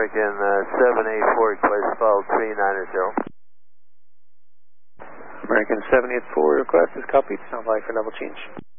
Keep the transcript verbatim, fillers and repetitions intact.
American uh, seven eight four, request file three nine zero. American seven eight four, request is copied. Stand by for level change.